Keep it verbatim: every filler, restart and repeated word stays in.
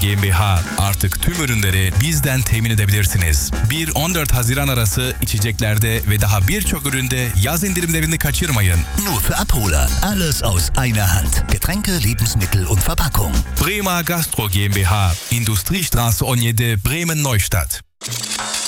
GmbH. Artık tüm ürünleri bizden temin edebilirsiniz. bir on dört Haziran arası içeceklerde ve daha birçok üründe yaz indirimlerini kaçırmayın. Nur für Abholer. Alles aus einer Hand. Getränke, Lebensmittel und Verpackung. Bremer Gastro GmbH. Industriestraße on yedi, Bremen Neustadt.